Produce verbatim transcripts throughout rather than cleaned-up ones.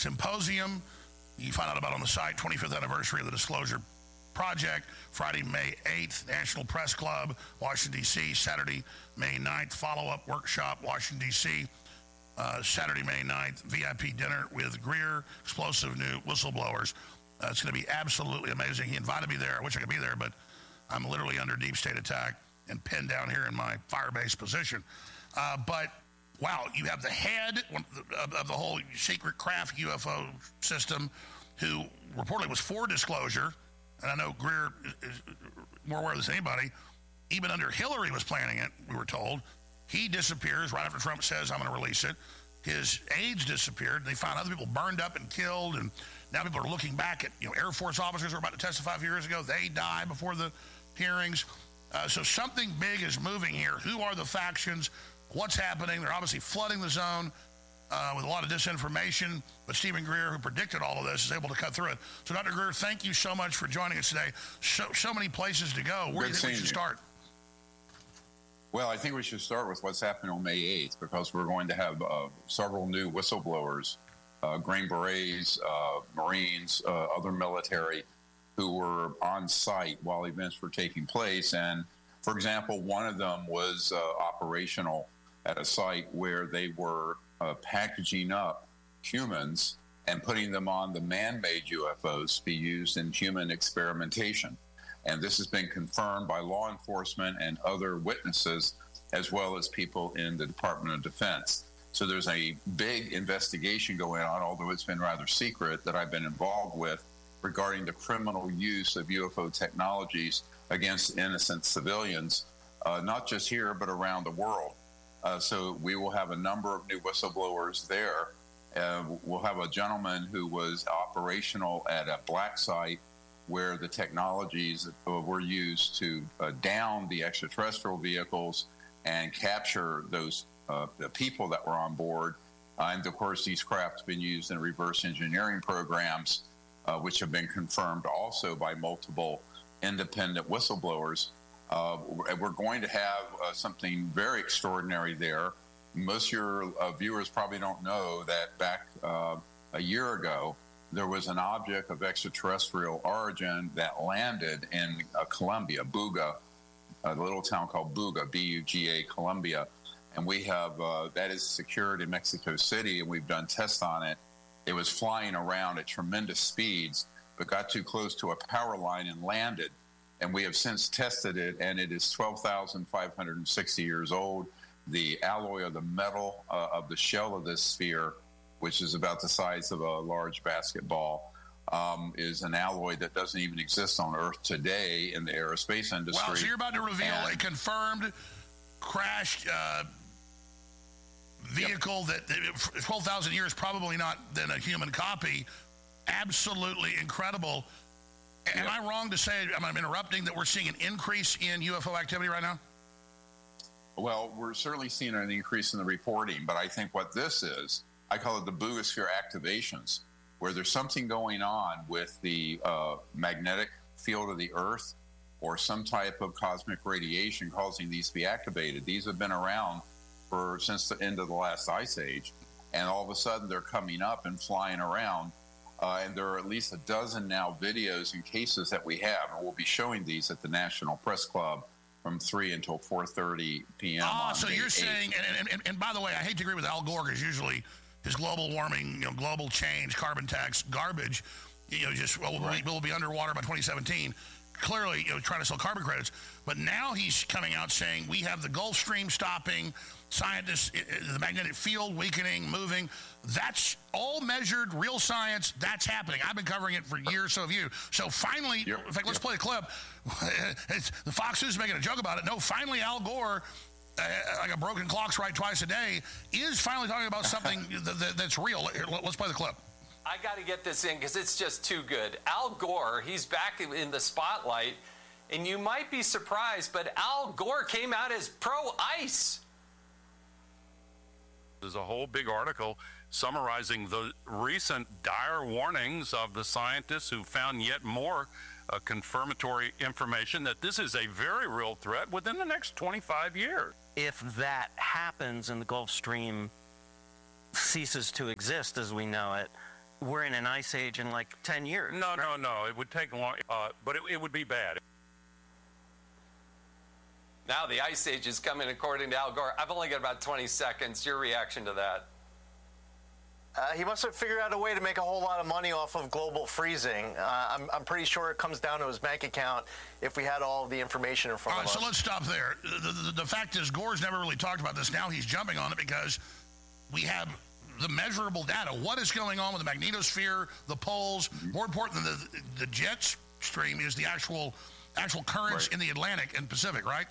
Symposium. You find out about it on the site, twenty-fifth anniversary of the Disclosure Project, Friday, May eighth, National Press Club, Washington, D C, Saturday, May ninth, follow-up workshop, Washington, D C, uh, Saturday, May ninth, V I P dinner with Greer, explosive new whistleblowers. Uh, it's going to be absolutely amazing. He invited me there. I wish I could be there, but I'm literally under deep state attack and pinned down here in my Firebase position. Uh, but, wow, you have the head of, of the whole secret craft U F O system who reportedly was for disclosure. And I know Greer is more aware of this than anybody. Even under Hillary was planning it, we were told. He disappears right after Trump says, I'm going to release it. His aides disappeared. They found other people burned up and killed. And now people are looking back at, you know, Air Force officers who were about to testify a few years ago. They die before the hearings. Uh, so something big is moving here. Who are the factions? What's happening? They're obviously flooding the zone uh, with a lot of disinformation. But Stephen Greer, who predicted all of this, is able to cut through it. So, Doctor Greer, thank you so much for joining us today. So, so many places to go. Where do you think we should start? Well, I think we should start with what's happening on May eighth, because we're going to have uh, several new whistleblowers, uh, Green Berets, uh, Marines, uh, other military, who were on site while events were taking place. And, for example, one of them was uh, operational at a site where they were uh, packaging up humans and putting them on the man-made U F Os to be used in human experimentation. And this has been confirmed by law enforcement and other witnesses, as well as people in the Department of Defense. So there's a big investigation going on, although it's been rather secret, that I've been involved with regarding the criminal use of U F O technologies against innocent civilians, uh, not just here, but around the world. Uh, so we will have a number of new whistleblowers there. Uh, we'll have a gentleman who was operational at a black site where the technologies were used to uh, down the extraterrestrial vehicles and capture those uh, the people that were on board. Uh, and, of course, these craft have been used in reverse engineering programs, uh, which have been confirmed also by multiple independent whistleblowers. Uh, we're going to have uh, something very extraordinary there. Most of your uh, viewers probably don't know that back uh, a year ago, there was an object of extraterrestrial origin that landed in uh, Colombia, Buga, a little town called Buga, B U G A, Colombia. And we have, uh, that is secured in Mexico City, and we've done tests on it. It was flying around at tremendous speeds, but got too close to a power line and landed. And we have since tested it, and it is twelve thousand five hundred sixty years old. The alloy of the metal uh, of the shell of this sphere, which is about the size of a large basketball, um, is an alloy that doesn't even exist on Earth today in the aerospace industry. Wow, so you're about to reveal and, a confirmed crashed uh, vehicle yep. that twelve thousand years, probably not then a human copy. Absolutely incredible. Am yep. I wrong to say, I'm interrupting, that we're seeing an increase in U F O activity right now? Well, we're certainly seeing an increase in the reporting, but I think what this is, I call it the Boogosphere activations, where there's something going on with the uh, magnetic field of the Earth or some type of cosmic radiation causing these to be activated. These have been around for since the end of the last ice age, and all of a sudden they're coming up and flying around. Uh, and there are at least a dozen now videos and cases that we have, and we'll be showing these at the National Press Club from three until four thirty p m Oh, so you're saying, and, and, and by the way, I hate to agree with Al Gore, because usually his global warming, you know, global change, carbon tax, garbage, you know, just, well, right. we'll, we'll be underwater by twenty seventeen. Clearly, you know, trying to sell carbon credits. But now he's coming out saying we have the Gulf Stream stopping, scientists, the magnetic field weakening, moving. That's all measured, real science. That's happening. I've been covering it for years, so have you. So finally, yep. in fact, let's yep. play the clip. It's, the Fox News is making a joke about it. No, finally, Al Gore, uh, like a broken clock's right twice a day, is finally talking about something that, that, that's real. Here, let's play the clip. I got to get this in because it's just too good. Al Gore, he's back in the spotlight, and you might be surprised, but Al Gore came out as pro-ICE. There's a whole big article summarizing the recent dire warnings of the scientists who found yet more uh, confirmatory information that this is a very real threat within the next twenty-five years. If that happens and the Gulf Stream ceases to exist as we know it, we're in an ice age in like ten years. No, right? no, no. It would take long, uh, but it, it would be bad. Now the ice age is coming, according to Al Gore. I've only got about twenty seconds. Your reaction to that? Uh, he must have figured out a way to make a whole lot of money off of global freezing. Uh, I'm, I'm pretty sure it comes down to his bank account if we had all of the information in front All right, of us. so let's stop there. The, the, the fact is, Gore's never really talked about this. Now he's jumping on it because we have the measurable data. What is going on with the magnetosphere, the poles? More important than the, the jet stream is the actual actual currents Right. in the Atlantic and Pacific, right?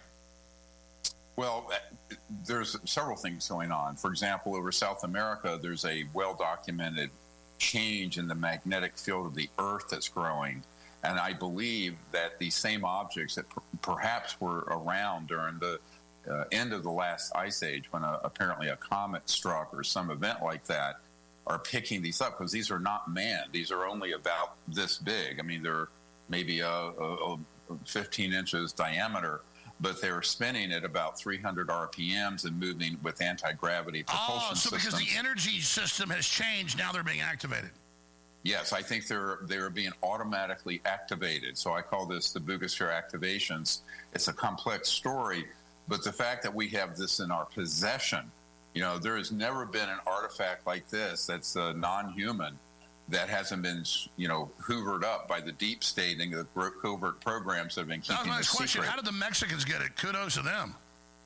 Well, uh, there's several things going on. For example, over South America, there's a well-documented change in the magnetic field of the Earth that's growing. And I believe that these same objects that per- perhaps were around during the uh, end of the last ice age, when a, apparently a comet struck or some event like that, are picking these up, because these are not manned. These are only about this big. I mean, they're maybe a, a, a fifteen inches diameter, but they were spinning at about three hundred R P Ms and moving with anti-gravity propulsion Oh, so systems. because the energy system has changed, now they're being activated. Yes, I think they're they're being automatically activated. So I call this the Boogosphere activations. It's a complex story, but the fact that we have this in our possession, you know, there has never been an artifact like this that's uh, non-human that hasn't been, you know, hoovered up by the deep state and the covert programs that have been That was keeping my it next question. secret. How did the Mexicans get it? Kudos to them.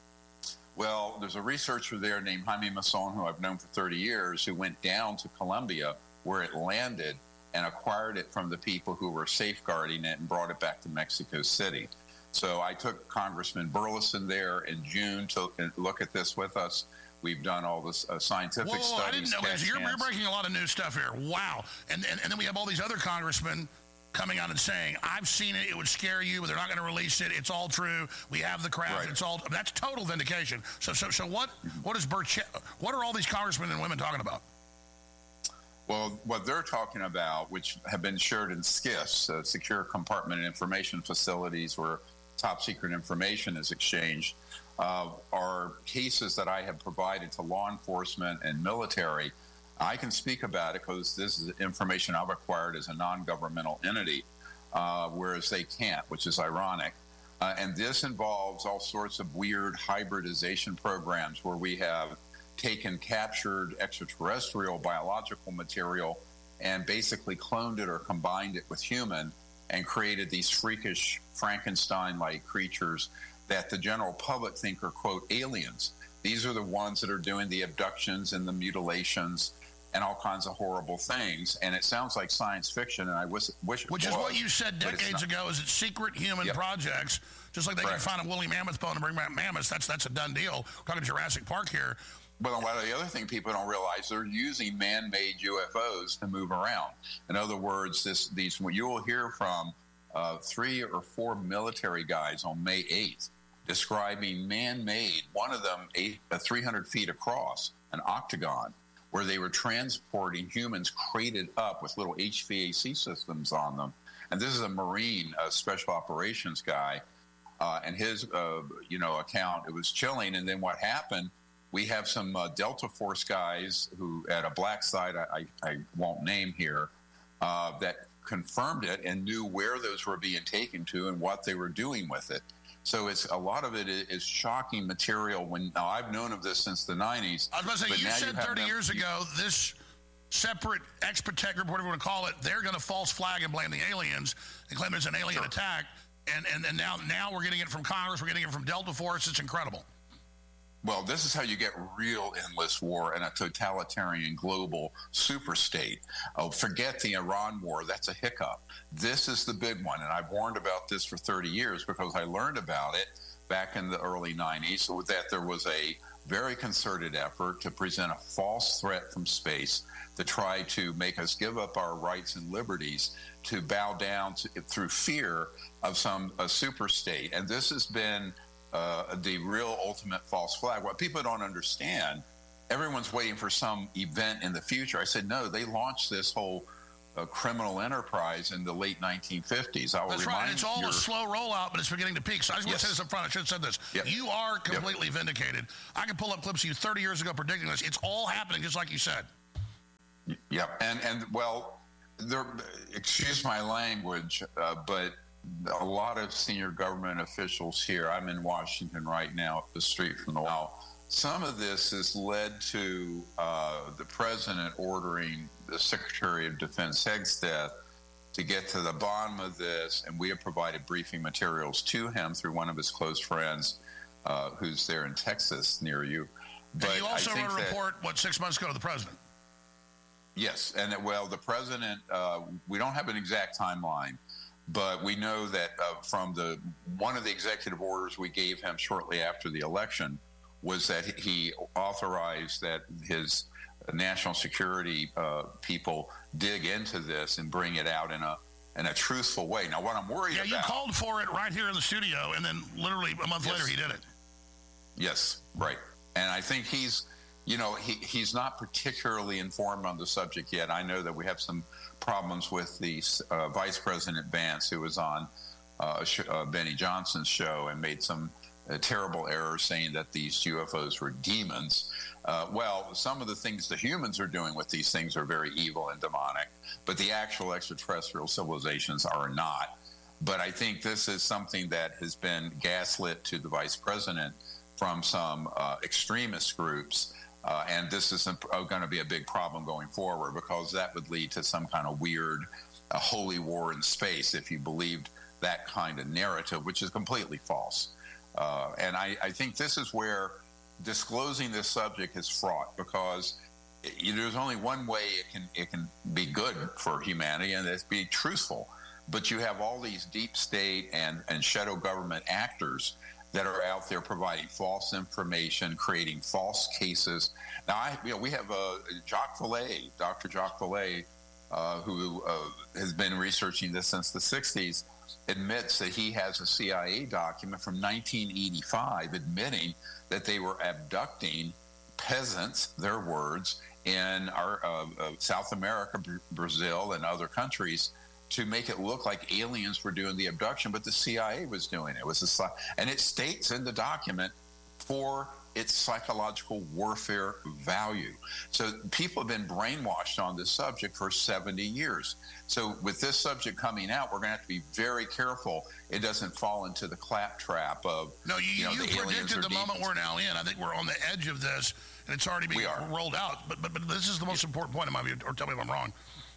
Well, there's a researcher there named Jaime Mason, who I've known for thirty years, who went down to Colombia where it landed and acquired it from the people who were safeguarding it and brought it back to Mexico City. So I took Congressman Burleson there in June to look at this with us. We've done all this uh, scientific Whoa, whoa, whoa, I studies. didn't know. CAT You're, you're scans. breaking a lot of new stuff here. Wow. And, and, and then we have all these other congressmen coming out and saying, I've seen it, it would scare you, but they're not going to release it. It's all true. We have the craft. Right. It's all, that's total vindication. So, so, so what, what is Burchett, what are all these congressmen and women talking about? Well, what they're talking about, which have been shared in SCIFs, uh, secure compartment information facilities where top secret information is exchanged, uh, are cases that I have provided to law enforcement and military. I can speak about it because this is information I've acquired as a non-governmental entity, uh, whereas they can't, which is ironic. Uh, and this involves all sorts of weird hybridization programs where we have taken captured extraterrestrial biological material and basically cloned it or combined it with human and created these freakish Frankenstein-like creatures that the general public think are, quote, aliens. These are the ones that are doing the abductions and the mutilations and all kinds of horrible things. And it sounds like science fiction, and I wish, wish it Which was. is what you said but it's decades not. ago, is that secret human Yep. projects, just like they Correct. can find a woolly mammoth bone and bring back mammoths, that's that's a done deal. We're talking Jurassic Park here. Well, the other thing people don't realize, they're using man-made U F Os to move around. In other words, this these you will hear from uh, three or four military guys on May eighth describing man-made, one of them eight, uh, three hundred feet across, an octagon, where they were transporting humans crated up with little H V A C systems on them. And this is a Marine uh, special operations guy, uh, and his uh, you know account, it was chilling. And then what happened? We have some uh, Delta Force guys who, at a black site I, I, I won't name here, uh, that confirmed it and knew where those were being taken to and what they were doing with it. So it's a lot of it is shocking material. When now I've known of this since the nineties. I was about to say, but you now said have thirty them- years ago, this separate X-Protect group, whatever you want to call it, they're going to false flag and blame the aliens and claim it's an alien Sure. attack. And, and and now now we're getting it from Congress, we're getting it from Delta Force. It's incredible. Well, this is how you get real endless war in a totalitarian global superstate. Oh, forget the Iran war. That's a hiccup. This is the big one. And I've warned about this for thirty years because I learned about it back in the early nineties, so that there was a very concerted effort to present a false threat from space to try to make us give up our rights and liberties, to bow down to, through fear of some a superstate. And this has been Uh, the real ultimate false flag. What people don't understand, everyone's waiting for some event in the future. I said, no, they launched this whole uh, criminal enterprise in the late nineteen fifties. I will That's remind right. It's all your, a slow rollout, but it's beginning to peak. So I just want Yes. to say this up front. I should have said this. Yep. You are completely yep. vindicated. I can pull up clips of you thirty years ago predicting this. It's all happening just like you said. Yep, and and well, there. Excuse my language, uh, but a lot of senior government officials here. I'm in Washington right now, up the street from the wall. Some of this has led to uh, the president ordering the Secretary of Defense Hegstead to get to the bottom of this, and we have provided briefing materials to him through one of his close friends, uh, who's there in Texas near you. But and you also I think wrote a that, report, what, six months ago to the president? Yes, and that, well, the president, uh, we don't have an exact timeline, but we know that uh, from the one of the executive orders we gave him shortly after the election was that he authorized that his national security uh, people dig into this and bring it out in a in a truthful way. Now, what I'm worried yeah, about... Yeah, you called for it right here in the studio, and then literally a month yes. later he did it. Yes, right. And I think he's... You know, he, he's not particularly informed on the subject yet. I know that we have some problems with the uh, Vice President Vance, who was on uh, sh- uh, Benny Johnson's show and made some uh, terrible errors saying that these U F Os were demons. Uh, well, some of the things the humans are doing with these things are very evil and demonic, but the actual extraterrestrial civilizations are not. But I think this is something that has been gaslit to the Vice President from some uh, extremist groups. Uh, and this is going to be a big problem going forward, because that would lead to some kind of weird uh, holy war in space if you believed that kind of narrative, which is completely false. Uh, and I, I think this is where disclosing this subject is fraught, because it, there's only one way it can it can be good for humanity, and that's be truthful. But you have all these deep state and, and shadow government actors that are out there providing false information, creating false cases. Now, I, you know, we have uh, Jacques Vallée, Doctor Jacques Vallée, uh, who uh, has been researching this since the sixties, admits that he has a C I A document from nineteen eighty-five admitting that they were abducting peasants, their words, in our uh, uh, South America, Br- Brazil, and other countries, to make it look like aliens were doing the abduction, but the C I A was doing it. It was a, and it states in the document for its psychological warfare value. So people have been brainwashed on this subject for seventy years. So with this subject coming out, we're going to have to be very careful it doesn't fall into the claptrap of, no, you, you know, you the aliens predicted are the demons. moment we're now in. I think we're on the edge of this, and it's already being rolled out. But, but but this is the most important point in my view, or tell me if I'm wrong.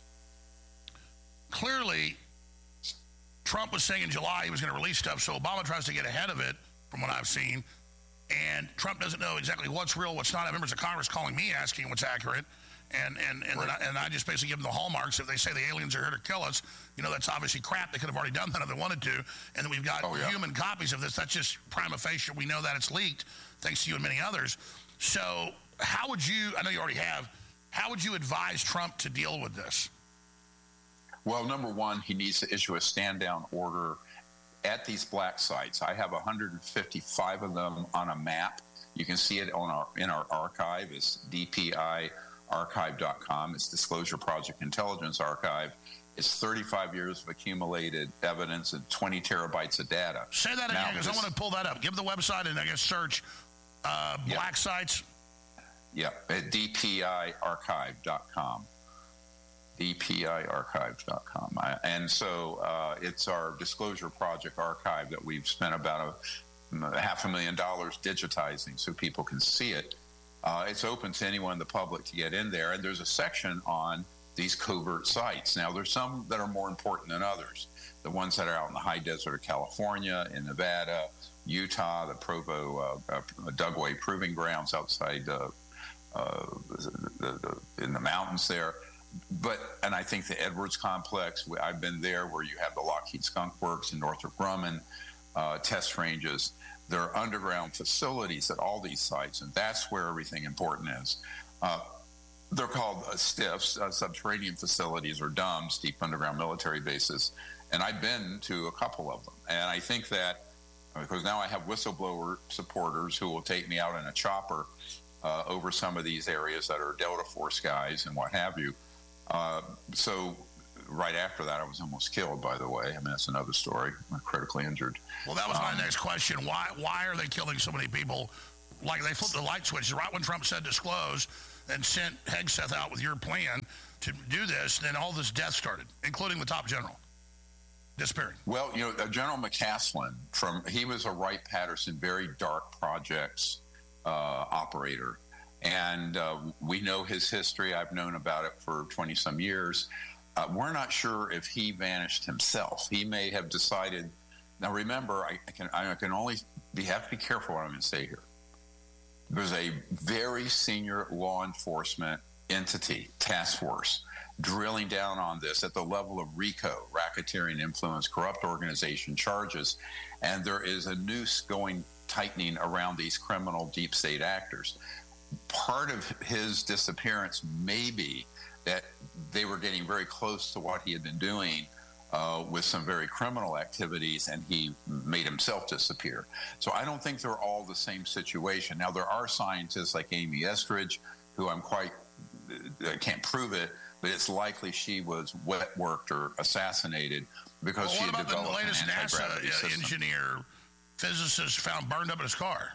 Clearly, Trump was saying in July he was going to release stuff, so Obama tries to get ahead of it, from what I've seen, and Trump doesn't know exactly what's real, what's not. I have members of Congress calling me asking what's accurate, and and and, right. then I, and I just basically give them the hallmarks. If they say the aliens are here to kill us, you know, that's obviously crap. They could have already done that if they wanted to. And then we've got oh, yeah. human copies of this. That's just prima facie. We know that it's leaked, thanks to you and many others. So how would you, I know you already have, how would you advise Trump to deal with this? Well, number one, he needs to issue a stand-down order at these black sites. I have one hundred fifty-five of them on a map. You can see it on our in our archive. It's D P I archive dot com. It's Disclosure Project Intelligence Archive. It's thirty-five years of accumulated evidence and twenty terabytes of data. Say that again, because I want to pull that up. Give the website and I guess search uh, black yeah. sites. Yeah, at D P I archive dot com. D P I archive dot com. And so uh, it's our Disclosure Project archive that we've spent about a, a half a million dollars digitizing so people can see it. Uh, it's open to anyone in the public to get in there, and there's a section on these covert sites. Now, there's some that are more important than others. The ones that are out in the high desert of California, in Nevada, Utah, the Provo, uh, uh, Dugway Proving Grounds outside uh, uh, the, the, in the mountains there. But, and I think the Edwards Complex, I've been there, where you have the Lockheed Skunk Works and Northrop Grumman uh, test ranges. There are underground facilities at all these sites, and that's where everything important is. Uh, they're called uh, STIFs, uh, subterranean facilities, or D U M S, deep underground military bases. And I've been to a couple of them. And I think that, because now I have whistleblower supporters who will take me out in a chopper uh, over some of these areas that are Delta Force guys and what have you. Uh, so right after that, I was almost killed, by the way. I mean, that's another story. I'm critically injured. Well, that was my um, next question. Why why are they killing so many people? Like, they flipped the light switch. Right when Trump said disclose, and sent Hegseth out with your plan to do this, then all this death started, including the top general disappearing. Well, you know, uh, General McCaslin, from he was a Wright-Patterson, very dark projects uh, operator. And uh, we know his history. I've known about it for twenty-some years. Uh, we're not sure if he vanished himself. He may have decided. Now, remember, I, I can I can only be have to be careful what I'm going to say here. There's a very senior law enforcement entity, task force, drilling down on this at the level of RICO, racketeering influence, corrupt organization charges, and there is a noose going tightening around these criminal deep state actors. Part of his disappearance may be that they were getting very close to what he had been doing uh, with some very criminal activities, and he made himself disappear. So I don't think they're all the same situation. Now, there are scientists like Amy Estridge, who I'm quite, I can't prove it, but it's likely she was wet worked or assassinated because well, she had developed developed the latest an NASA anti-gravity uh, system. engineer, physicist found burned up in his car?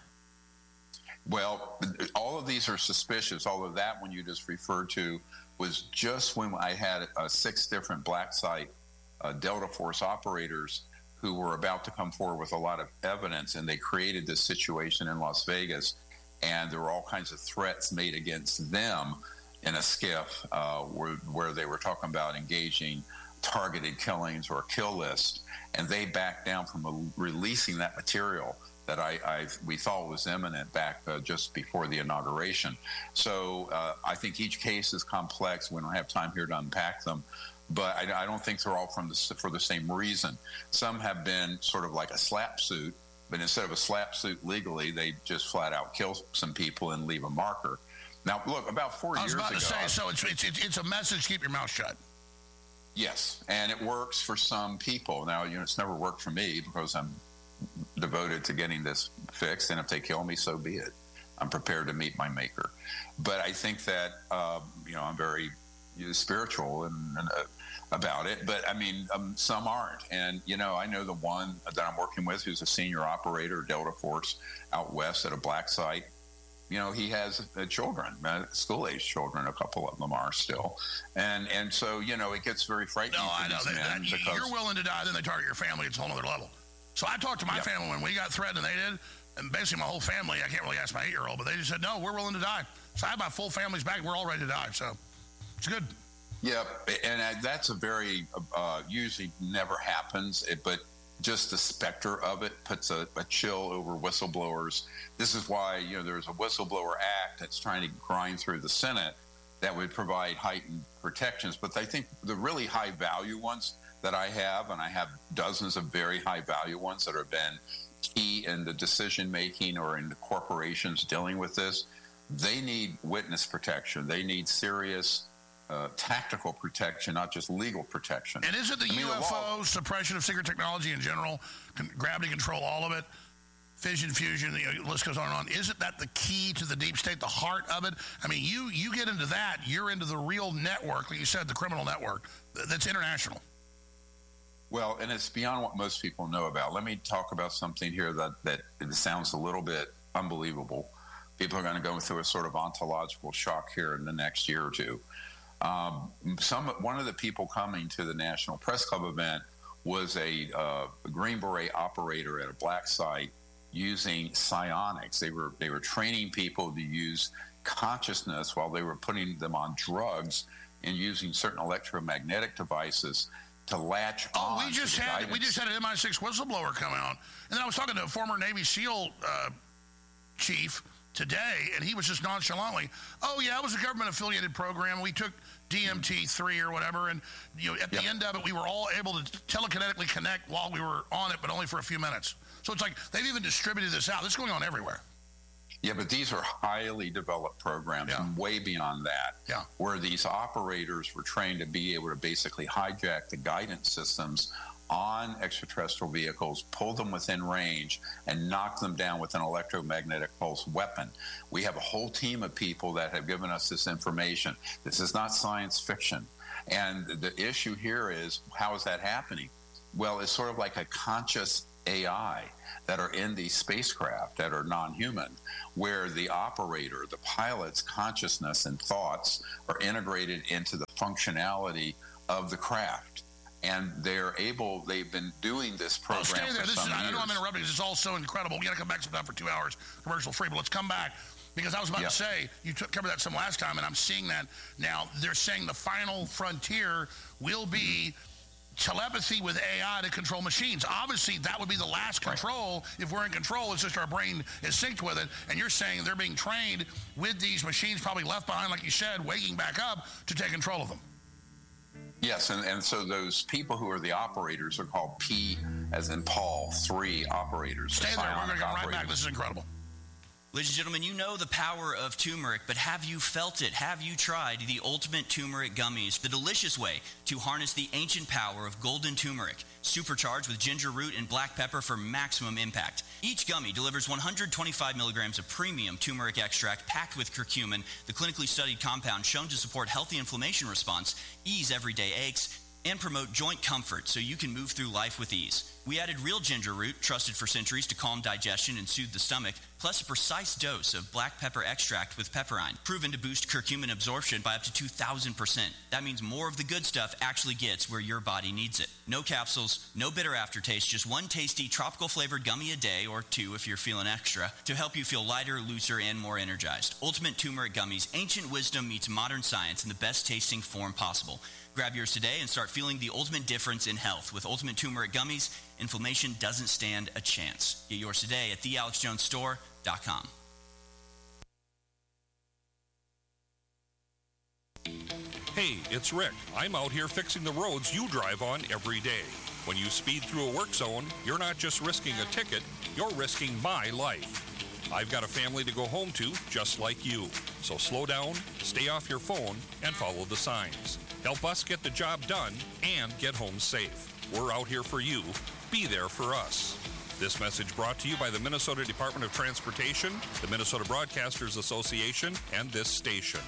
Well, all of these are suspicious. All of that one you just referred to was just when I had uh, six different black site uh, Delta Force operators who were about to come forward with a lot of evidence, and they created this situation in Las Vegas, and there were all kinds of threats made against them in a skiff uh, where, where they were talking about engaging targeted killings or a kill list, and they backed down from a, releasing that material that I, I we thought was imminent back uh, just before the inauguration. So uh, I think each case is complex. We don't have time here to unpack them, but I, I don't think they're all from the, for the same reason. Some have been sort of like a slap suit, but instead of a slap suit legally, they just flat out kill some people and leave a marker. Now, look, about four I was years about to ago, say, so it's, it's it's it's a message. Keep your mouth shut. yes, and it works for some people. Now, you know, it's never worked for me because I'm devoted to getting this fixed, and if they kill me, so be it. I'm prepared to meet my maker. But I think that um, you know, I'm very you know, spiritual and, and uh, about it. But I mean, um, some aren't. And you know, I know the one that I'm working with, who's a senior operator, Delta Force, out west at a black site. You know, he has uh, children, uh, school-age children. A couple of them are still, and and so you know, it gets very frightening. No, for I know these that, men that because, you're willing to die, then they target your family. It's a whole other level. So I talked to my Yep. family when we got threatened, and they did, and basically my whole family. I can't really ask my eight-year-old, but they just said, "No, we're willing to die." So I have my full family's back. We're all ready to die. So it's good. Yep, and uh, that's a very uh, usually never happens, it, but just the specter of it puts a, a chill over whistleblowers. This is why you know there's a whistleblower act that's trying to grind through the Senate that would provide heightened protections. But I think the really high value ones that I have, and I have dozens of very high value ones that have been key in the decision making or in the corporations dealing with this, they need witness protection. They need serious uh, tactical protection, not just legal protection. And is it the I mean, U the F law- O, suppression of secret technology in general, con- gravity control, all of it, fission, fusion, the you know, list goes on and on. Isn't that the key to the deep state, the heart of it? I mean, you you get into that, you're into the real network, like you said, the criminal network th- that's international. Well, and it's beyond what most people know about. Let me talk about something here that, that it sounds a little bit unbelievable. People are going to go through a sort of ontological shock here in the next year or two. Um, some one of the people coming to the National Press Club event was a, uh, a Green Beret operator at a black site using psionics. They were they were training people to use consciousness while they were putting them on drugs and using certain electromagnetic devices to latch Oh, on. we just to the had we guidance. just had an M I six whistleblower come out, and then I was talking to a former Navy SEAL uh, chief today, and he was just nonchalantly, "Oh yeah, it was a government-affiliated program. We took D M T three or whatever, and you know, at the Yep. end of it, we were all able to telekinetically connect while we were on it, but only for a few minutes." So it's like they've even distributed this out. This is going on everywhere. Yeah, but these are highly developed programs, Yeah. and way beyond that, Yeah. where these operators were trained to be able to basically hijack the guidance systems on extraterrestrial vehicles, pull them within range, and knock them down with an electromagnetic pulse weapon. We have a whole team of people that have given us this information. This is not science fiction. And the issue here is, how is that happening? Well, it's sort of like a conscious A I that are in these spacecraft that are non-human, where the operator, the pilot's consciousness and thoughts are integrated into the functionality of the craft. And they're able, they've been doing this program oh, stay there. for This some is, years. I know I'm interrupting. This is all so incredible. We got to come back sometime for two hours, commercial free. But let's come back, because I was about Yeah. to say, you took, covered that some last time, and I'm seeing that now. They're saying the final frontier will be telepathy with A I to control machines. Obviously, that would be the last control. Right. If we're in control, it's just our brain is synced with it. And you're saying they're being trained with these machines, probably left behind, like you said, waking back up to take control of them. Yes, and, and so those people who are the operators are called P, as in Paul, three operators. Stay there. We're going to come right operators. back. This is incredible. Ladies and gentlemen, you know the power of turmeric, but have you felt it? Have you tried the Ultimate Turmeric Gummies, the delicious way to harness the ancient power of golden turmeric, supercharged with ginger root and black pepper for maximum impact? Each gummy delivers one hundred twenty-five milligrams of premium turmeric extract packed with curcumin, the clinically studied compound shown to support healthy inflammation response, ease everyday aches, and promote joint comfort so you can move through life with ease. We added real ginger root, trusted for centuries to calm digestion and soothe the stomach, plus a precise dose of black pepper extract with pepperine, proven to boost curcumin absorption by up to two thousand percent. That means more of the good stuff actually gets where your body needs it. No capsules, no bitter aftertaste, just one tasty tropical flavored gummy a day, or two if you're feeling extra, to help you feel lighter, looser, and more energized. Ultimate Turmeric Gummies, ancient wisdom meets modern science in the best tasting form possible. Grab yours today and start feeling the ultimate difference in health. With Ultimate Turmeric Gummies, inflammation doesn't stand a chance. Get yours today at the alex jones store dot com. Hey, it's Rick. I'm out here fixing the roads you drive on every day. When you speed through a work zone, you're not just risking a ticket, you're risking my life. I've got a family to go home to, just like you. So slow down, stay off your phone, and follow the signs. Help us get the job done and get home safe. We're out here for you. Be there for us. This message brought to you by the Minnesota Department of Transportation, the Minnesota Broadcasters Association, and this station.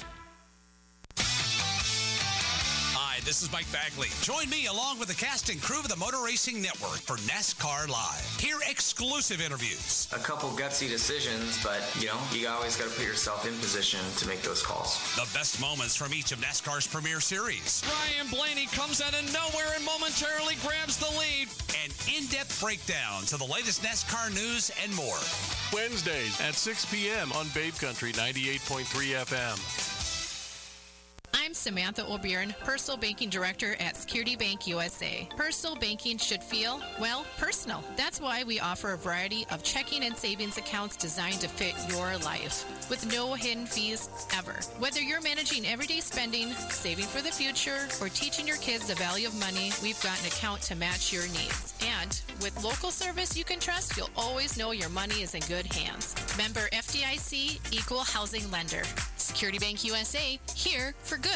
This is Mike Bagley. Join me along with the cast and crew of the Motor Racing Network for NASCAR Live. Hear exclusive interviews. A couple gutsy decisions, but, you know, you always got to put yourself in position to make those calls. The best moments from each of NASCAR's premier series. Ryan Blaney comes out of nowhere and momentarily grabs the lead. And in-depth breakdowns of the latest NASCAR news and more. Wednesdays at six p.m. on Babe Country ninety-eight point three F M. I'm Samantha O'Byrne, Personal Banking Director at Security Bank U S A. Personal banking should feel, well, personal. That's why we offer a variety of checking and savings accounts designed to fit your life, with no hidden fees ever. Whether you're managing everyday spending, saving for the future, or teaching your kids the value of money, we've got an account to match your needs. And with local service you can trust, you'll always know your money is in good hands. Member F D I C, Equal Housing Lender. Security Bank U S A, here for good.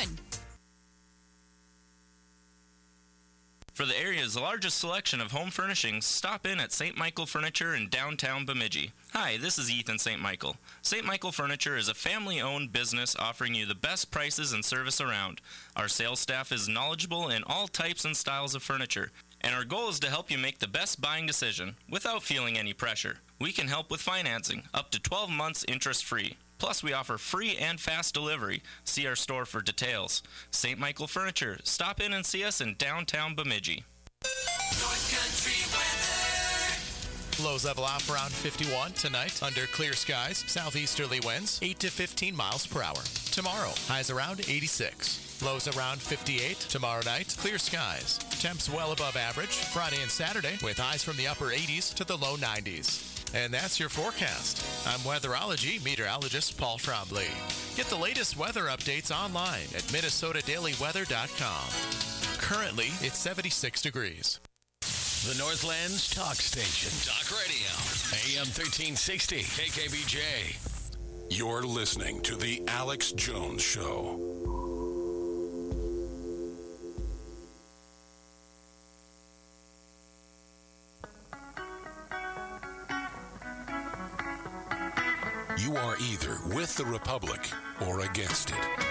For the area's largest selection of home furnishings, stop in at Saint Michael Furniture in downtown Bemidji. Hi, this is Ethan Saint Michael. Saint Michael Furniture is a family-owned business offering you the best prices and service around. Our sales staff is knowledgeable in all types and styles of furniture, and our goal is to help you make the best buying decision without feeling any pressure. We can help with financing, up to twelve months interest-free. Plus, we offer free and fast delivery. See our store for details. Saint Michael Furniture. Stop in and see us in downtown Bemidji. North Country weather. Lows level off around fifty-one tonight under clear skies. Southeasterly winds eight to fifteen miles per hour. Tomorrow, highs around eighty-six. Lows around fifty-eight. Tomorrow night, clear skies. Temps well above average. Friday and Saturday with highs from the upper eighties to the low nineties. And that's your forecast. I'm weatherology meteorologist Paul Trombley. Get the latest weather updates online at minnesota daily weather dot com. Currently, it's seventy-six degrees. The Northland's talk station. Talk radio. A M thirteen sixty. K K B J. You're listening to The Alex Jones Show. You are either with the Republic or against it.